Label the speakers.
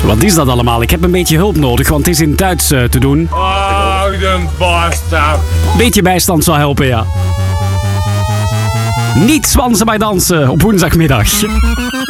Speaker 1: Wat is dat allemaal? Ik heb een beetje hulp nodig, want het is in het Duits te doen.
Speaker 2: Oh, de bastard.
Speaker 1: Beetje bijstand zou helpen, ja. Niet zwansen bij dansen op woensdagmiddag.